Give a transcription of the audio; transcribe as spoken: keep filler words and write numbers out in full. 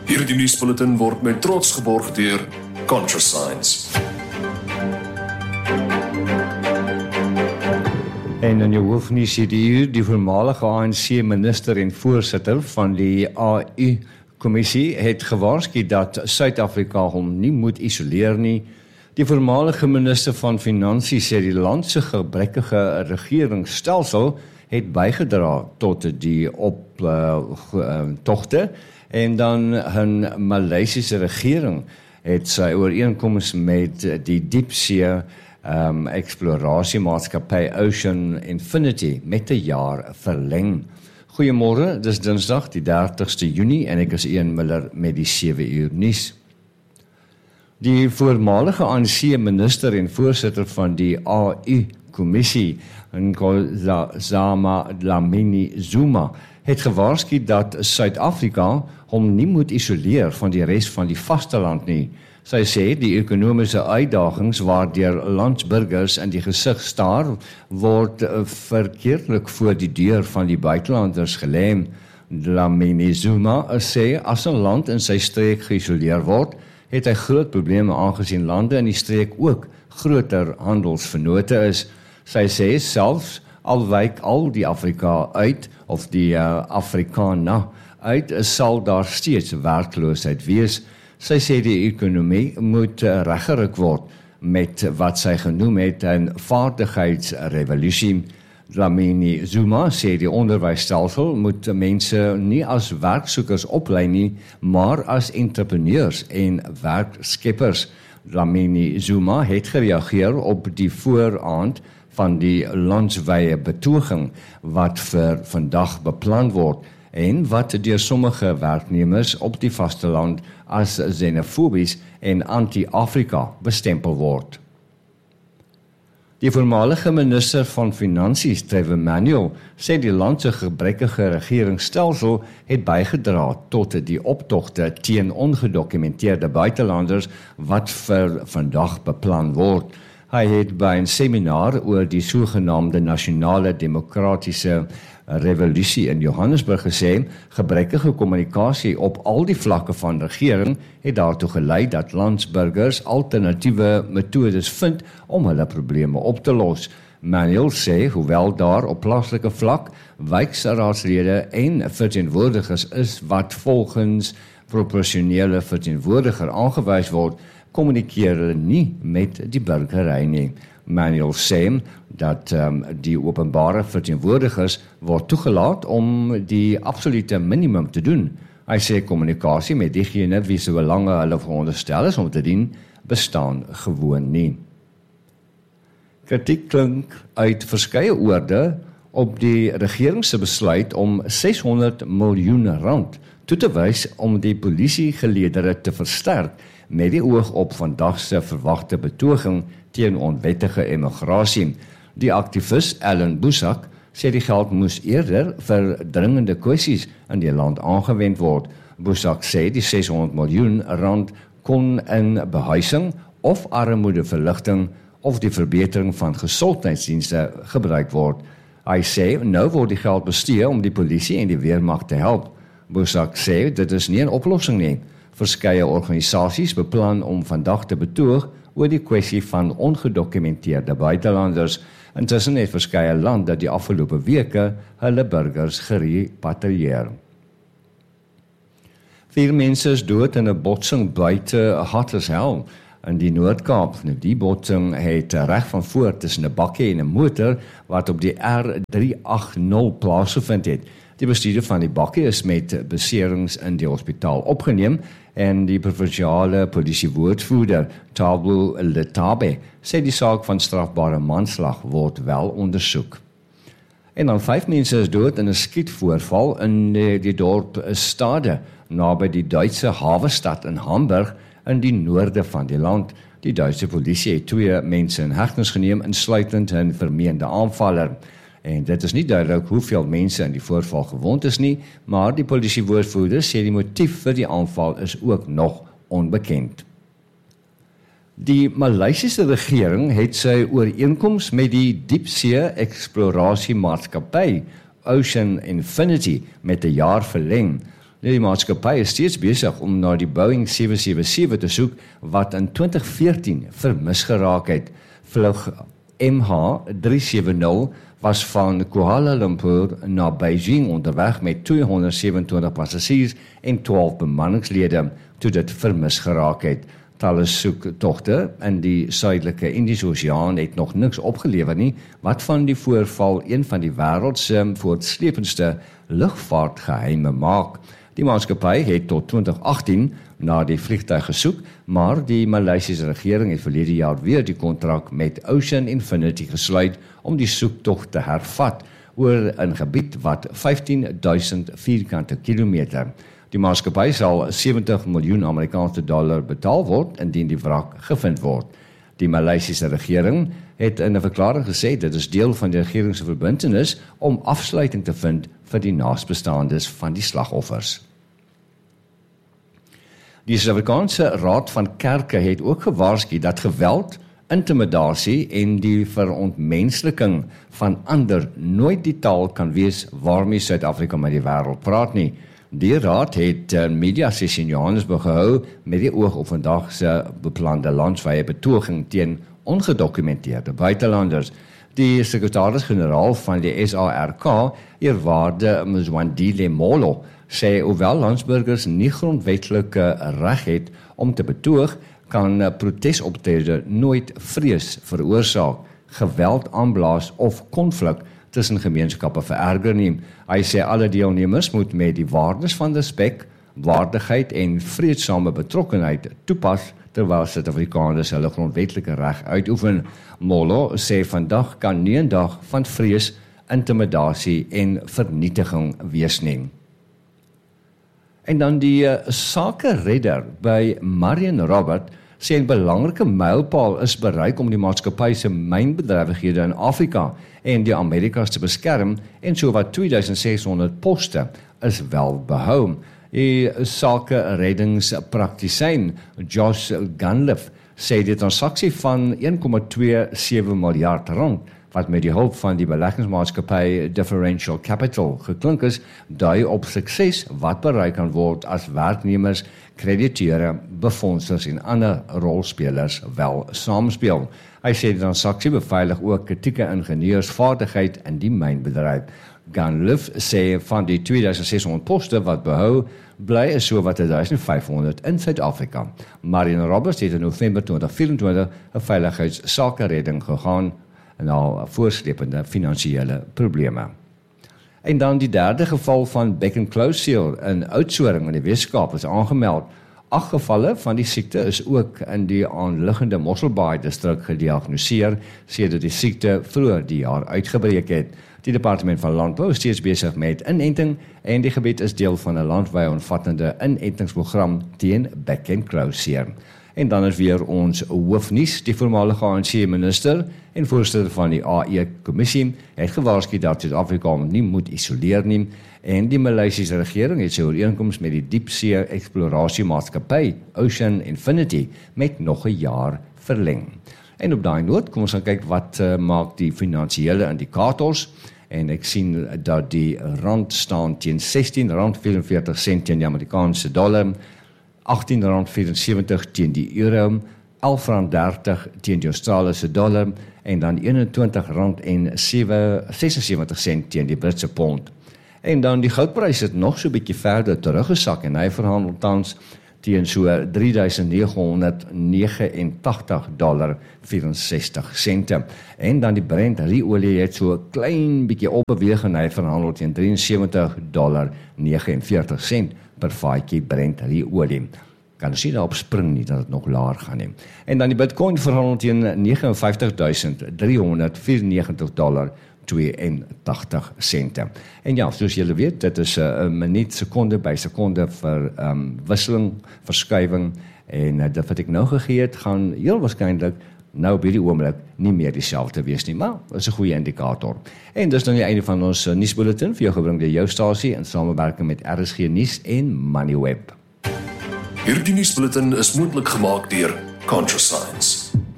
Hierdie nuusbulletin word met trots geborg deur ContraScience. En in jou hoofnuus hierdie uur, die voormalige A N C-minister en voorsitter van die A U-kommissie het gewaarsku dat Suid-Afrika hom nie moet isoleer nie. Die voormalige minister van Finansies sê die land se gebrekkige regeringsstelsel het bygedra tot die optogte uh, en dan 'n Maleisiese regering het sy ooreenkoms met die diepsee um, eksplorasiemaatskappy Ocean Infinity met 'n jaar verleng. Goeiemôre, dis Dinsdag die dertigste Junie en ek is Ian Miller met die sewe uur nuus. Die voormalige A N C-minister en voorsitter van die A U-kommissie, Nkosi Dlamini Zuma, het gewaarsku dat Suid-Afrika hom nie moet isoleer van die res van die vasteland nie. Sy sê die ekonomiese uitdagings waardeur landsburgers in die gesig staar, word verkeerdelik voor die deur van die buitelanders gelê. Dlamini Zuma sê as 'n land in sy streek geïsoleer word, het hy groot probleme aangesien lande in die streek ook groter handelsvennote is. Sy sê selfs al wyk al die Afrika uit, of die uh, Afrikaner uit, sal daar steeds werkloosheid wees. Sy sê die ekonomie moet uh, reggeruk word met wat sy genoem het 'n vaardigheidsrevolusie. Dlamini Zuma sê die onderwysstelsel moet mense nie as werksoekers oplei nie, maar as entrepreneurs en werkskeppers. Dlamini Zuma het gereageer op die vooraand van die landswye betoging wat vir vandag beplan word en wat deur sommige werknemers op die vasteland as xenofobies en anti-Afrika bestempel word. Die voormalige minister van Finansies, Trevor Manuel, sê die land se gebrekkige regeringsstelsel het bygedra tot die optogte teen ongedokumenteerde buitelanders wat vir vandag beplan word. Hy het by 'n seminar oor die sogenaamde nasionale demokratiese revolusie in Johannesburg gesê, gebrekkige kommunikasie op al die vlakke van regering het daartoe gelei dat landsburgers alternatiewe metodes vind om hulle probleme op te los. Manuel sê, hoewel daar op plaaslike vlak wijkraadslede en verteenwoordigers is wat volgens proporsionele verteenwoordiger aangewys word, kommunikeer hulle nie met die burgery nie. Manuel sê dat um, die openbare verteenwoordigers word toegelaat om die absolute minimum te doen. Hy sê kommunikasie met diegene wie se belange hulle veronderstel is om te dien, bestaan gewoon nie. Kritiek klink uit verskeie oorde op die regering se besluit om ses honderd miljoen rand toe te wys om die polisiegeleedere te versterk met die oog op vandag se verwagte betoging teen onwettige immigrasie. Die aktivis Alan Boesak sê die geld moes eerder vir dringende kwessies in die land aangewend word. Boesak sê die ses honderd miljoen rand kon in behuising of armoedeverligting of die verbetering van gesondheidsdienste gebruik word. Hy sê nou word die geld bestee om die polisie en die weermag te help. Boesak sê dit is nie 'n oplossing nie. Verskeie organisasies beplan om vandag te betoog oor die kwessie van ongedokumenteerde buitelanders. Intussen het verskeie lande die afgelope weke hulle burgers gerepatrieer. Vier mense is dood in 'n botsing buite Hartlepoort in die Noord-Kaap. Nou, die botsing het reg van voor tussen 'n bakkie en 'n motor wat op die R drie agt nul plaasgevind het. Die bestuurder van die bakkie is met beserings in die hospitaal opgeneem en die provinsiale polisiewoordvoerder Thabo Letabe sê die saak van strafbare manslag word wel ondersoek. En dan vyf mense is dood in 'n skietvoorval in die, die dorp Stade naby die Duitse hawestad in Hamburg in die noorde van die land. Die Duitse polisie het twee mense in hegtenis geneem, insluitend 'n vermeende aanvaller. En dit is nie duidelik hoeveel mense in die voorval gewond is nie, maar die polisiewoordvoerder sê die motief vir die aanval is ook nog onbekend. Die Maleisiese regering het sy ooreenkoms met die diepsee eksplorasiemaatskappy Ocean Infinity met 'n jaar verleng. Die maatskappy is steeds besig om na die Boeing sewe sewe sewe te soek wat in twintig veertien vermis geraak het. Vlug M H drie sewe nul was van Kuala Lumpur na Beijing onderweg met tweehonderd sewenentwintig passasiers en twaalf bemanningslede toe dit vermis geraak het. Talle soektogte in die suidelike Indiese Oseaan het nog niks opgelewer nie, wat van die voorval een van die wêreld se voortsleependste lugvaartgeheime maak. Die maatskappy het tot twintig agtien na die vliegtuig gesoek, maar die Maleisiese regering het verlede jaar weer die kontrak met Ocean Infinity gesluit om die soektog te hervat oor 'n gebied wat vyftien duisend vierkante kilometer. Die maatskappy sal sewentig miljoen Amerikaanse dollar betaal word indien die wrak gevind word. Die Maleisiese regering het in 'n verklaring gesê dit is deel van die regering se verbintenis om afsluiting te vind vir die naasbestaandes van die slagoffers. Die Suid-Afrikaanse Raad van Kerke het ook gewaarsku dat geweld, intimidasie en die verontmensliking van ander nooit die taal kan wees waarmee Suid-Afrika met die wêreld praat nie. Die raad het 'n media sessie in Johannesburg gehou met die oog op vandag se beplande landwyse betoging teen ongedokumenteerde buitelanders. Die sekretaris-generaal van die S A R K, eerwaarde Mzwandile Molo, sê hoewel landsburgers nie grondwetlike reg het om te betoog, kan protesoptrede nooit vrees veroorsaak, geweld aanblaas of konflik tussen gemeenskappe vererger nie. Hy sê alle deelnemers moet met die waardes van respek, waardigheid en vreedsame betrokkenheid toepas terwyl Suid-Afrikaners hulle grondwetlike reg uitoefen. Molo sê vandag kan nie 'n dag van vrees, intimidasie en vernietiging wees nie. En dan die uh, sakeredder by Marion Robert sê 'n belangrike mylpaal is bereik om die maatskappy se mynbedrywighede in Afrika en die Amerikas te beskerm en sowat twee duisend ses honderd poste is wel behou. Die sakereddingspraktisyn Josh Gunliff sê die transaksie van een komma twee sewe miljard rand wat met die hulp van die beleggingsmaatskappy Differential Capital geklink is, dui op sukses wat bereik kan word as werknemers, krediteure, befondsers en ander rolspelers wel saamspeel. Hy sê die transaksie beveilig ook kritieke ingenieursvaardigheid in die mynbedryf. Gunliff sê van die twee duisend ses honderd poste wat behou, bly is so wat duisend vyf honderd in Suid-Afrika. Marion Roberts het in November twintig vyf-en-twintig 'n veiligheidssakeredding gegaan na voorslepende finansiële probleme. En dan die derde geval van Beck and Close Seal in Oudtshoorn in die Weskaap is aangemeld. Agt gevalle van die siekte is ook in die aanliggende Mosselbaai distrik gediagnoseer sedert die siekte vroeër die jaar uitgebreek het. Die departement van landbou is steeds besig met inenting en die gebied is deel van 'n landwye omvattende inentingsprogram teen Beck and Close Seal. En dan is weer ons hoofnuus, die voormalige A N C-minister en voorsitter van die A E-kommissie het gewaarsku dat Suid-Afrika nie moet isoleer nie en die Maleisiese regering het sy ooreenkoms met die diepsee eksplorasiemaatskappy Ocean Infinity met nog 'n jaar verleng. En op daai noot kom ons gaan kyk wat uh, maak die finansiële indikators en ek sien dat die rand staan teen sestien rand vyf-en-veertig sent teen die Amerikaanse dollar, agttien rand vyf-en-sewentig teen die euro, elf rand dertig teen die Australiese dollar en dan eenentwintig rand sesensewentjie sent teen die Britse pond. En dan die goudprys het nog so 'n bietjie verder teruggesak en hy verhandel tans teen so drie duisend nege honderd negenentagtig dollar vyf-en-sestig sente. En dan die Brent olie het so 'n klein bietjie opbeweeg en hy verhandel teen drie en sewentig dollar negenenveertig sent per vatjie Brent olie. Kan ons nie daarop spring nie dat dit nog laer gaan nie. En dan die Bitcoin verhandel teen vyf eenenvyftig duisend driehonderd vyerennegentig dollar tweeëntagtig sente. En ja, soos julle weet, dit is 'n uh, minuut, sekonde by sekonde vir um, wisseling, verskuiwing en uh, dit wat ek nou gegee het, gaan heel waarskynlik nou by die oomblik nie meer dieselfde wees nie, maar dit is 'n goeie indikator. En dis dan die einde van ons uh, nuusbulletin vir jou gebring deur jou stasie in samewerking met R S G Nuus en Moneyweb. Hierdie nuusbulletin is moontlik gemaak deur Conscious Science.